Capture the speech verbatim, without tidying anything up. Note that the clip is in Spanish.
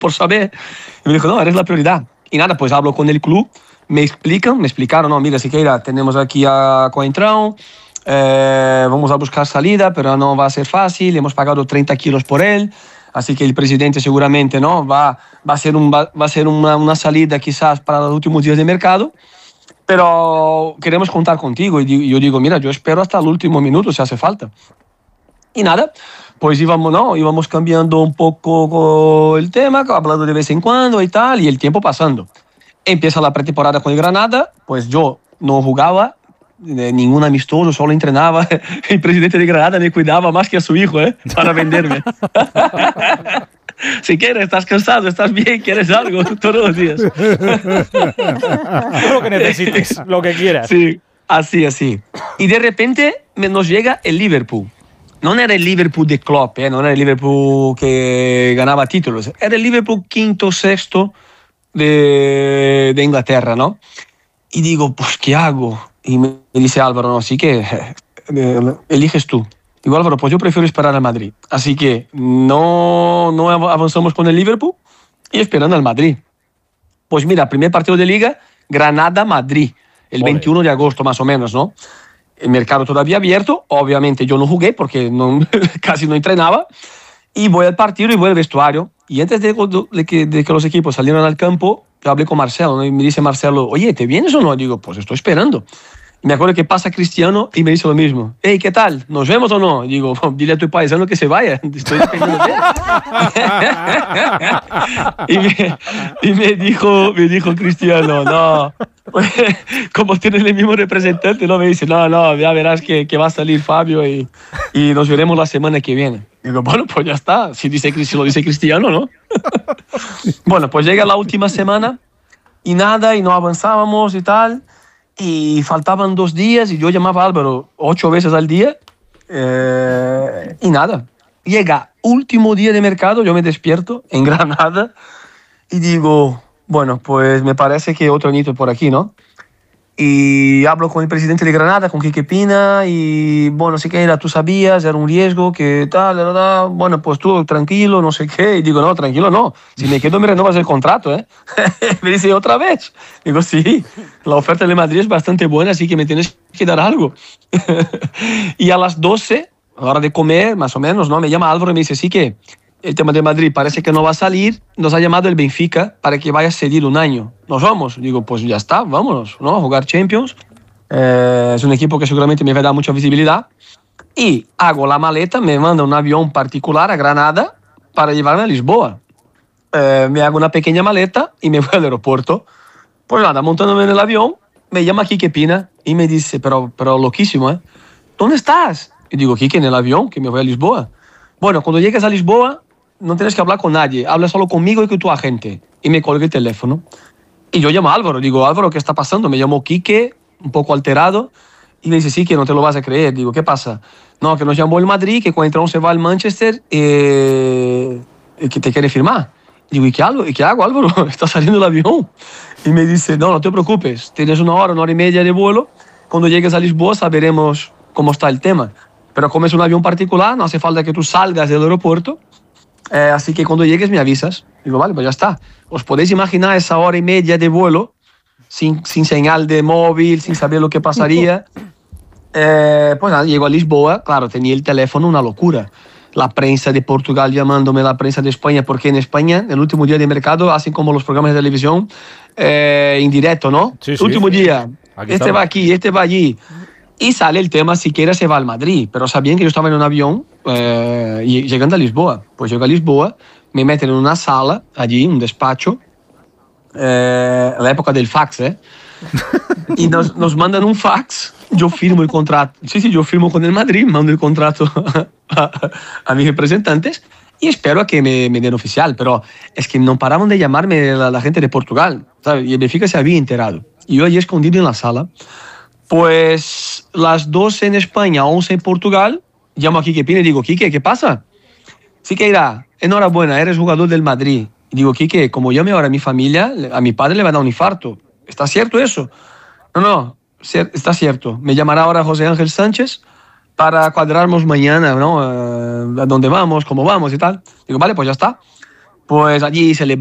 por saber. Y me dijo, no, eres la prioridad. Y nada, pues hablo con el club, me explican, me explicaron, no, mira, Siqueira, tenemos aquí a Coentrão, eh, vamos a buscar salida, pero no va a ser fácil, hemos pagado treinta kilos por él, así que el presidente seguramente no va, va a ser, un, va, va a ser una, una salida quizás para los últimos días de mercado, pero queremos contar contigo. Y yo digo, mira, yo espero hasta el último minuto si hace falta. Y nada, pues íbamos, ¿no? íbamos cambiando un poco el tema, hablando de vez en cuando y tal, y el tiempo pasando. Empieza la pretemporada con el Granada, pues yo no jugaba de ningún amistoso, solo entrenaba. El presidente de Granada me cuidaba más que a su hijo, ¿eh? Para venderme. Si quieres, estás cansado, estás bien, quieres algo, todos los días. Lo que necesites, lo que quieras. Sí, así, así. Y de repente nos llega el Liverpool. No era el Liverpool de Klopp, ¿eh? No era el Liverpool que ganaba títulos. Era el Liverpool quinto, sexto de, de Inglaterra, ¿no? Y digo, pues, ¿qué hago? Y me dice Álvaro, no, así que eh, eliges tú. Digo, Álvaro, pues yo prefiero esperar al Madrid. Así que no, no avanzamos con el Liverpool y esperando al Madrid. Pues mira, primer partido de Liga, Granada-Madrid, el Ole. veintiuno de agosto más o menos, ¿no? El mercado todavía abierto, obviamente yo no jugué porque no, casi no entrenaba. Y voy al partido y voy al vestuario. Y antes de, de, que, de que los equipos salieran al campo, yo hablé con Marcelo, ¿no? Y me dice Marcelo, oye, ¿te vienes o no? Digo, pues estoy esperando. Y me acuerdo que pasa Cristiano y me dice lo mismo. Hey, ¿qué tal? ¿Nos vemos o no? Digo, dile a tu paisano que se vaya. Estoy esperando. y, me, y me, dijo, me dijo Cristiano, no. Como tienen el mismo representante, no me dice, no, no, ya verás que, que va a salir Fabio y, y nos veremos la semana que viene. Digo, bueno, pues ya está. Si, dice, si lo dice Cristiano, ¿no? Bueno, pues llega la última semana y nada, y no avanzábamos y tal. Y faltaban dos días y yo llamaba a Álvaro ocho veces al día eh, y nada. Llega último día de mercado, yo me despierto en Granada y digo, bueno, pues me parece que otro añito por aquí, ¿no? Y hablo con el presidente de Granada, con Quique Pina, y bueno, sí que era, tú sabías, era un riesgo, que tal, la verdad, bueno, pues tú tranquilo, no sé qué. Y digo, no, tranquilo no, si me quedo me renovas el contrato, ¿eh? Me dice, ¿otra vez? Digo, sí, la oferta de Madrid es bastante buena, así que me tienes que dar algo. Y a las doce, a la hora de comer, más o menos, ¿no? Me llama Álvaro y me dice, sí que el tema de Madrid parece que no va a salir, nos ha llamado el Benfica para que vaya a cedir un año. ¿Nos vamos? Digo, pues ya está, vámonos, ¿no? A jugar Champions. Eh, es un equipo que seguramente me va a dar mucha visibilidad. Y hago la maleta, me manda un avión particular a Granada para llevarme a Lisboa. Eh, me hago una pequeña maleta y me voy al aeropuerto. Pues nada, montándome en el avión, me llama Quique Pina y me dice, pero, pero loquísimo, ¿eh? ¿Dónde estás? Y digo, Quique, en el avión, que me voy a Lisboa. Bueno, cuando llegues a Lisboa, no tienes que hablar con nadie, habla solo conmigo y con tu agente. Y me colga el teléfono. Y yo llamo a Álvaro, digo, Álvaro, ¿qué está pasando? Me llamó Quique, un poco alterado, y me dice, sí, que no te lo vas a creer. Digo, ¿qué pasa? No, que nos llamó el Madrid, que cuando se va al Manchester, eh, que te quiere firmar. Digo, ¿y qué hago? ¿Y qué hago, Álvaro? Está saliendo el avión. Y me dice, no, no te preocupes, tienes una hora, una hora y media de vuelo, cuando llegues a Lisboa saberemos cómo está el tema. Pero como es un avión particular, no hace falta que tú salgas del aeropuerto. Eh, así que cuando llegues me avisas. Digo, vale, pues ya está. ¿Os podéis imaginar esa hora y media de vuelo sin, sin señal de móvil, sin saber lo que pasaría? Eh, pues nada, llego a Lisboa. Claro, tenía el teléfono una locura. La prensa de Portugal llamándome, la prensa de España, porque en España, el último día de mercado, hacen como los programas de televisión eh, en directo, ¿no? Sí, sí. Último día. Aquí este estamos. va aquí, este va allí. Y sale el tema, siquiera se va al Madrid, pero sabían que yo estaba en un avión eh, y llegando a Lisboa. Pues llego a Lisboa, me meten en una sala, allí, un despacho, eh, la época del fax, ¿eh? Y nos, nos mandan un fax, yo firmo el contrato. Sí, sí, yo firmo con el Madrid, mando el contrato a, a, a mis representantes y espero a que me, me den oficial. Pero es que no paraban de llamarme la, la gente de Portugal, ¿sabes? Y el Benfica se había enterado. Y yo allí escondido en la sala. Pues las doce en España, once en Portugal, llamo a Quique Pina y digo, Quique, ¿qué pasa? Siqueira, enhorabuena, eres jugador del Madrid. Y digo, Quique, como llame ahora a mi familia, a mi padre le va a dar un infarto. ¿Está cierto eso? No, no, está cierto. Me llamará ahora José Ángel Sánchez para cuadrarnos mañana, ¿no? Uh, a dónde vamos, cómo vamos y tal. Digo, vale, pues ya está. pues allí celebramos